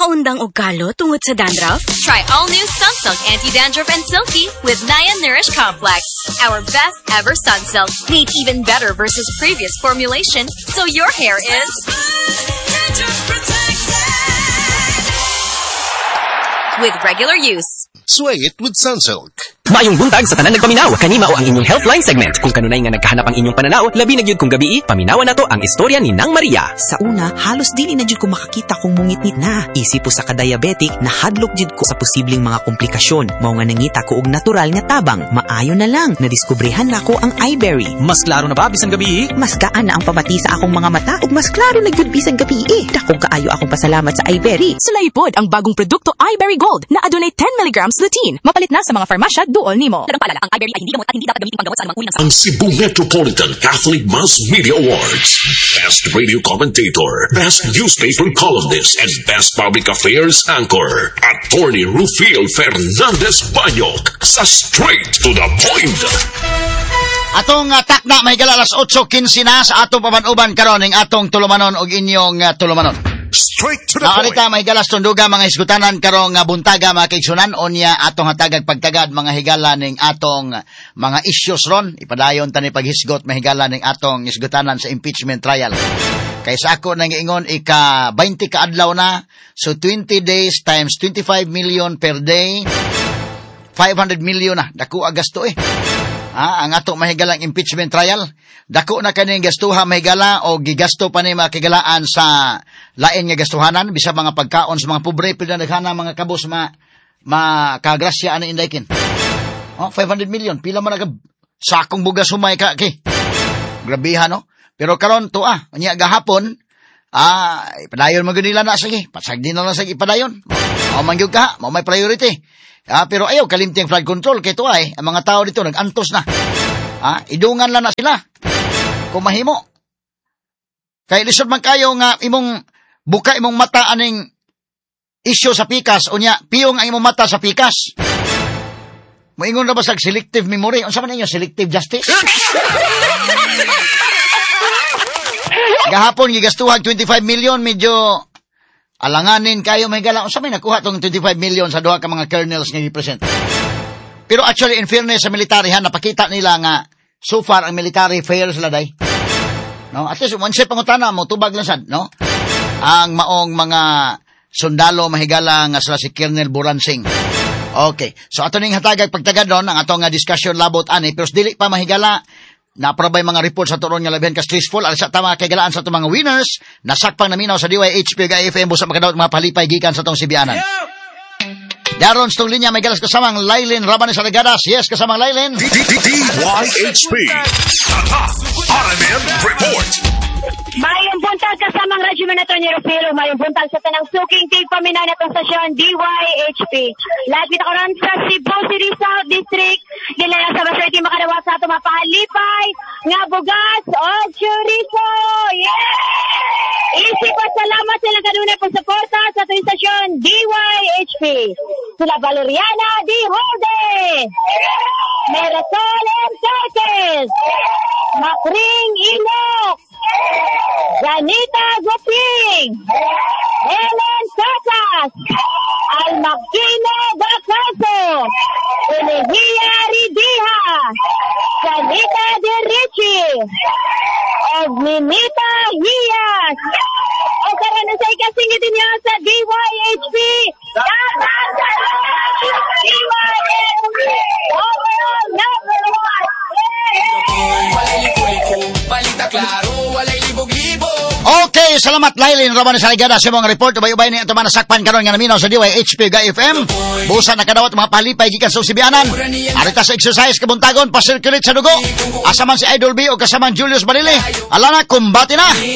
Maundang og kalo tungod sa dandruff? Try all new Sunsilk Anti-Dandruff and Silky with Naya Nourish Complex. Our best ever Sunsilk, made even better versus previous formulation, so your hair is with regular use. Sway it with Sunsilk. Maayong buntag sa tanan nagpaminaw. Kanima o ang inyong Healthline segment. Kung kanunay nga nagkahanap ang inyong pananaw, labi na gyud kung gabi, paminawan nato ang istorya ni Nang Maria. Sa una, halos dili na jud ko makakita kung mungit-ngit na. Isip po sa ka-diabetic, nahadlok jud ko sa posibleng mga komplikasyon. Mao nga nangita ko og natural nga tabang. Maayo na lang, nadiskubrihan na ko ang iBerry. Mas klaro na ba bisan gabi? Mas gaan na ang pamati sa akong mga mata ug mas klaro na gyud bisan gabi. Dakong kaayo akong pasalamat sa iBerry. Sulaipod ang bagong produkto iBerry Gold na adunay 10 mg lutein. Mapalit na sa mga farmasya duol nimo. Dagang paalala, ang iBerry ay hindi gamot at hindi dapat gamitin panggamot sa anumang uri ng Ang Cebu Metropolitan Catholic Mass Media Awards. Best Radio Commentator, Best Newspaper Columnist, and Best Public Affairs Anchor. Attorney Rufil Fernandez Banyok sa Straight to the Point. Atong takna may gala alas 8:15 na sa atong pamanuban karon ning atong tulumanon og inyong tulumanon. Straight to the point. Nakalita may galas tunduga mga isgutanan karong buntaga mga kaigsunan onya atong hatagag pagtagad mga higala ning atong mga issues ron ipadayon tani paghisgot mahigala ning atong isgutanan sa impeachment trial. Kaysa ako nang ingon ika 20 ka adlaw na, so 20 days times 25 million per day, 500 million na dako agasto ang atong mahigalang impeachment trial. Dako na kaning gastuha mahigala o gigasto pa ni makigalaan sa lain nga gastuhanan bisa mga pagkaon sa mga pobre pila naghana mga kabos makagrasya ani indaykin. 500 million pila man nag sakong bugas humay ka kay. Grabihan no. Pero karon to unya gahapon ipadayon mo nila na sige. Pasagdi na lang sa ipadayon. Mao man gyud ka, mao may priority. Pero ayaw kalimting flood control kay to ang mga tao dito nag-antos na. Idungan lang na sila. Kung mahimo. Kay lisod man kayo nga imong buka imong mata aning isyu sa pikas unya piyong ang imong mata sa pikas. Moingon na ba sa selective memory? Unsa man ninyo selective justice? Gahapon gigastuhan 25 million medyo alanganin kayo may gala. Unsa may nakuha tong 25 million sa duha ka mga kernels nga gi-present. Pero actually in fairness sa military napakita nila nga so far ang military fair sila day. No, at least once pangutana mo tubag lang sad, no? Ang maong mga sundalo mahigala nga sila si Colonel Buransing. Okay. So ato ning hatagag pagtagad ron ang atong discussion labot ani pero dili pa mahigala na-provide mga report sa turon nga labihan ka stressful alas sa tama kay galaan sa itong mga winners nasakpang naminaw sa DYHP FM busa makadawat mga palipay gikan sa itong Sibianan. Daron sa itong linya may galas kasamang Lailin Rabanes Aragadas. Yes, kasamang Lailin. DYHP RMN Report. Mayong buntag kasamang regimen nato ni Rufilo. Mayong buntag sa tanang suking tig paminaw natong stasyon DYHP. Lapit ako ron sa Cebu City South District. Gilala sa baserte makadawat sa itong mapalipay nga bugas o chorizo. Yeah! Isip at salamat sila kanunay pong suporta sa itong stasyon DYHP. Sila Valeriana D. Holde. Marisol M. Cortez. Makring Inok. Janita Goping, Helen Casas, Almaquino Bacaso, Elehia Ridiha, Janita De Ricci, Ogminita Hias. O karon sa ikasingitin niyo sa DYHP. DYHP! Overall number 1! Okay, salamat Lailin Rabanes Aragadas sa mga report ubay-ubay ni ato man nasakpan karon nga naminaw sa DYHP FM. Busa nakadawat mga palipay gikan sa Sibianan. Arita sa exercise kabuntagon pa-circulate sa dugo. Asa man si Idol B o kasamang Julius Barili. Alana kumbati na.